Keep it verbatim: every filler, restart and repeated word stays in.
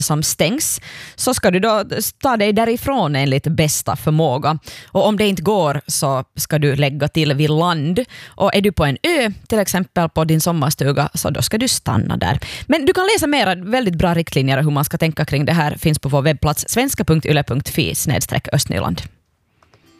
som stängs, så ska du då ta dig därifrån enligt bästa förmåga. Och om det inte går så ska du lägga till vid land. Och är du på en ö, till exempel på din sommarstuga, så då ska du stanna där. Men du kan läsa mera, väldigt bra riktlinjer hur man ska tänka kring det här finns på vår webbplats svenska punkt yle punkt fi snedstreck östnyland.